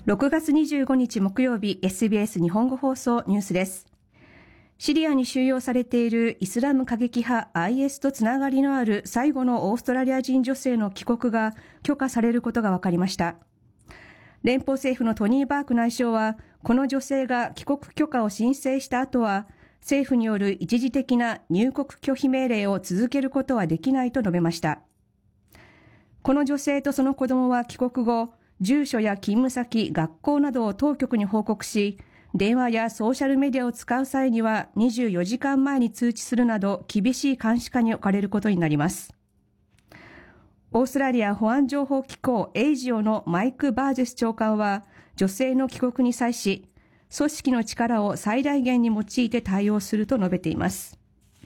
6月25日木曜日 SBS 日本語放送ニュースです。シリアに収容されているイスラム過激派 IS とつながりのある最後のオーストラリア人女性の帰国が許可されることが分かりました。連邦政府のトニー・バーク内相は、この女性が帰国許可を申請した後は、政府による一時的な入国拒否命令を続けることはできないと述べました。この女性とその子供は帰国後、住所や勤務先、学校などを当局に報告し、電話やソーシャルメディアを使う際には24時間前に通知するなど厳しい監視下に置かれることになります。オーストラリア保安情報機構エイジオのマイク・バージェス長官は、女性の帰国に際し、組織の力を最大限に用いて対応すると述べています。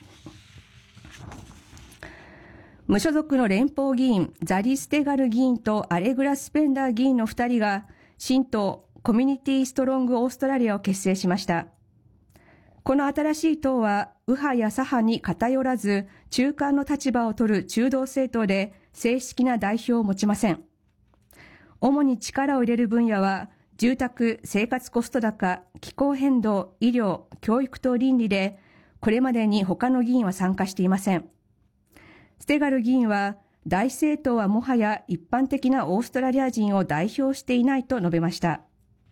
無所属の連邦議員ザリ・ステガル議員とアレグラ・スペンダー議員の2人が新党コミュニティ・ストロング・オーストラリアを結成しました。この新しい党は右派や左派に偏らず中間の立場を取る中道政党で正式な代表を持ちません。主に力を入れる分野は住宅、生活コスト高、気候変動、医療、教育と倫理で、これまでに他の議員は参加していません。ステガル議員は、大政党はもはや一般的なオーストラリア人を代表していないと述べました。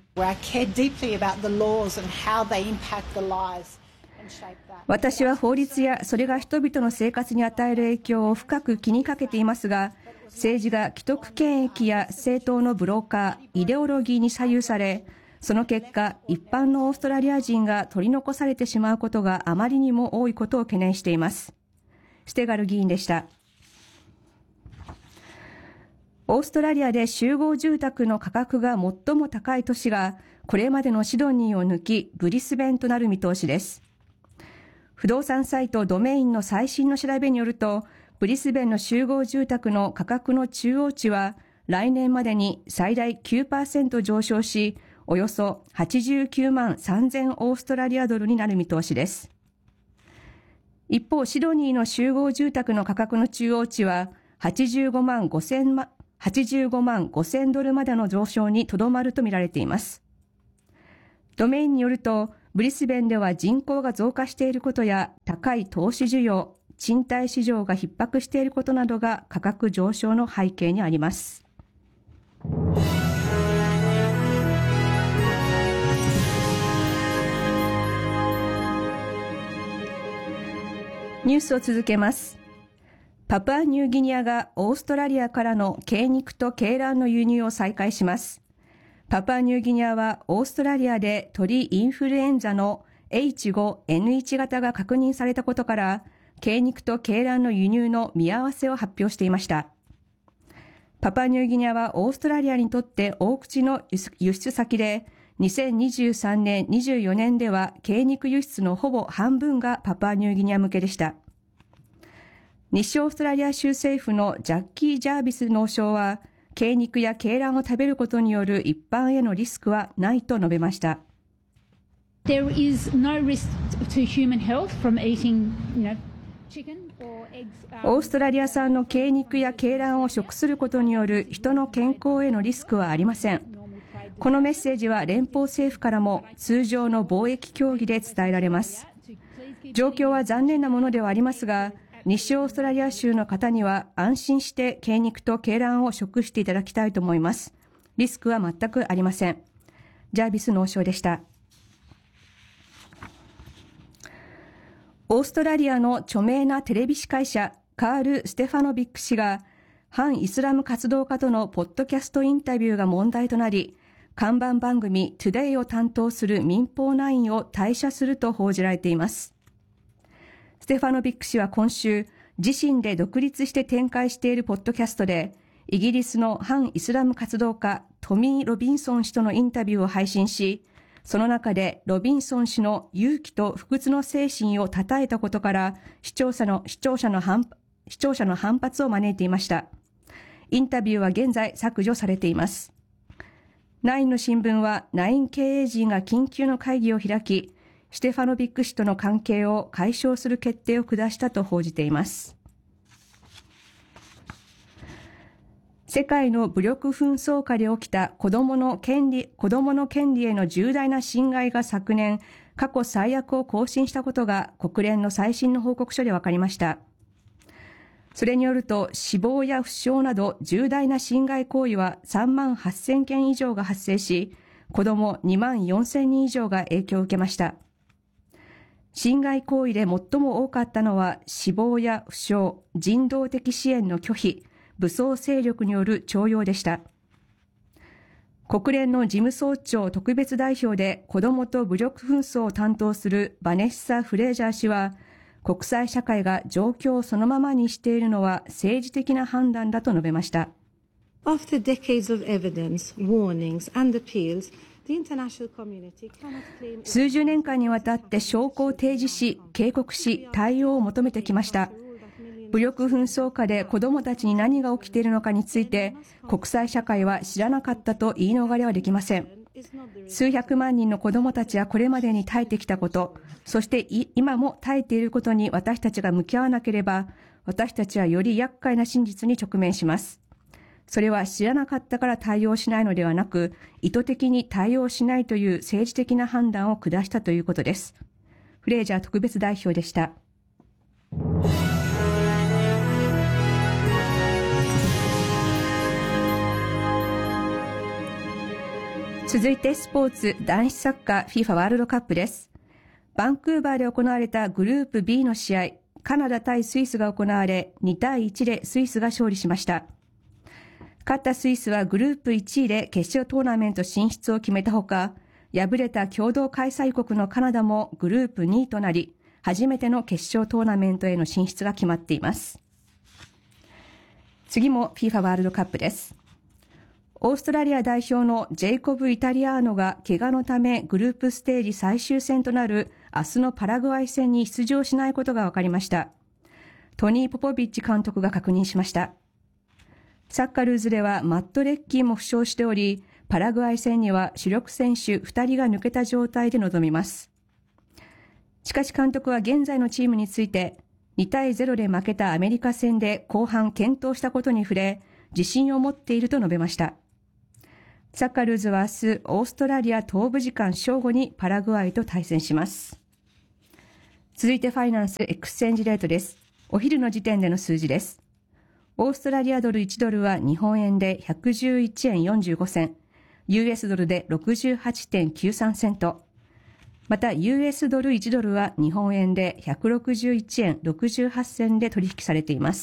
私は法律やそれが人々の生活に与える影響を深く気にかけていますが、政治が既得権益や政党のブローカー、イデオロギーに左右され、その結果、一般のオーストラリア人が取り残されてしまうことがあまりにも多いことを懸念しています。ステガル議員でした。オーストラリアで集合住宅の価格が最も高い都市が、これまでのシドニーを抜き、ブリスベンとなる見通しです。不動産サイトドメインの最新の調べによると、ブリスベンの集合住宅の価格の中央値は、来年までに最大 9% 上昇し、およそ89万3000オーストラリアドルになる見通しです。一方、シドニーの集合住宅の価格の中央値は85万5000ドルまでの上昇にとどまるとみられています。ドメインによると、ブリスベンでは人口が増加していることや高い投資需要、賃貸市場が逼迫していることなどが価格上昇の背景にあります。ニュースを続けます。パプアニューギニアがオーストラリアからの鶏肉と鶏卵の輸入を再開します。パプアニューギニアはオーストラリアで鳥インフルエンザの H5N1 型が確認されたことから、鶏肉と鶏卵の輸入の見合わせを発表していました。パプアニューギニアはオーストラリアにとって大口の輸出先で、2023年、24年では鶏肉輸出のほぼ半分がパプアニューギニア向けでした。西オーストラリア州政府のジャッキー・ジャービス農相は、鶏肉や鶏卵を食べることによる一般へのリスクはないと述べました。 There is no risk to human health from eating, chicken or eggs. オーストラリア産の鶏肉や鶏卵を食することによる人の健康へのリスクはありません。このメッセージは連邦政府からも通常の貿易協議で伝えられます。状況は残念なものではありますが、西オーストラリア州の方には安心して鶏肉と鶏卵を食していただきたいと思います。リスクは全くありません。ジャービス農相でした。オーストラリアの著名なテレビ司会者カール・ステファノビック氏が反イスラム活動家とのポッドキャストインタビューが問題となり、看板番組 Today を担当する民放9を退社すると報じられています。ステファノビック氏は今週、自身で独立して展開しているポッドキャストで、イギリスの反イスラム活動家トミー・ロビンソン氏とのインタビューを配信し、その中でロビンソン氏の勇気と不屈の精神を称えたことから、視聴者の反発を招いていました。インタビューは現在削除されています。ナインの新聞は、ナイン経営陣が緊急の会議を開き、ステファノビック氏との関係を解消する決定を下したと報じています。 世界の武力紛争下で起きた子どもの権利への重大な侵害が昨年、過去最悪を更新したことが国連の最新の報告書で分かりました。それによると、死亡や負傷など重大な侵害行為は3万8000件以上が発生し、子ども2万4000人以上が影響を受けました。侵害行為で最も多かったのは、死亡や負傷、人道的支援の拒否、武装勢力による徴用でした。国連の事務総長特別代表で子どもと武力紛争を担当するバネッサ・フレージャー氏は、国際社会が状況をそのままにしているのは政治的な判断だと述べました。 After decades of evidence, warnings and appeals, 数十年間にわたって証拠を提示し、警告し、対応を求めてきました。武力紛争下で子どもたちに何が起きているのかについて、国際社会は知らなかったと言い逃れはできません。数百万人の子どもたちはこれまでに耐えてきたこと、そして今も耐えていることに私たちが向き合わなければ、私たちはより厄介な真実に直面します。それは知らなかったから対応しないのではなく、意図的に対応しないという政治的な判断を下したということです。フレージャー特別代表でした。続いてスポーツ男子サッカー FIFA ワールドカップです。バンクーバーで行われたグループ B の試合、カナダ対スイスが行われ、2対1でスイスが勝利しました。勝ったスイスはグループ1位で決勝トーナメント進出を決めたほか、敗れた共同開催国のカナダもグループ2位となり、初めての決勝トーナメントへの進出が決まっています。次も FIFA ワールドカップです。オーストラリア代表のジェイコブ・イタリアーノが怪我のためグループステージ最終戦となる明日のパラグアイ戦に出場しないことが分かりました。トニー・ポポビッチ監督が確認しました。サッカルーズではマット・レッキーも負傷しており、パラグアイ戦には主力選手2人が抜けた状態で臨みます。しかし監督は現在のチームについて、2対0で負けたアメリカ戦で後半健闘したことに触れ、自信を持っていると述べました。サッカルーズは明日、オーストラリア東部時間正午にパラグアイと対戦します。続いてファイナンスエクスチェンジレートです。お昼の時点での数字です。オーストラリアドル1ドルは日本円で111円45銭、US ドルで 68.93 セント。また US ドル1ドルは日本円で161円68銭で取引されています。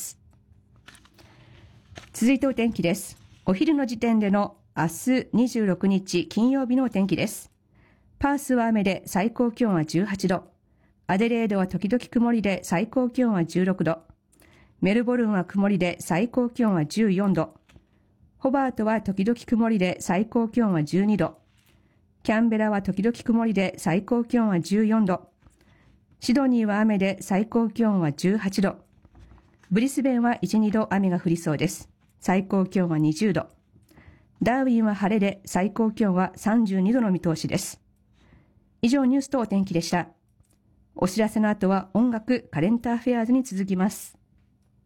続いてお天気です。お昼の時点での明日26日金曜日のお天気です。パースは雨で最高気温は18度。アデレードは時々曇りで最高気温は16度。メルボルンは曇りで最高気温は14度。ホバートは時々曇りで最高気温は12度。キャンベラは時々曇りで最高気温は14度。シドニーは雨で最高気温は18度。ブリスベンは1、2度雨が降りそうです。最高気温は20度。ダーウィンは晴れで最高気温は32度の見通しです。以上ニュースとお天気でした。お知らせの後は音楽カレンターフェアーズに続きます。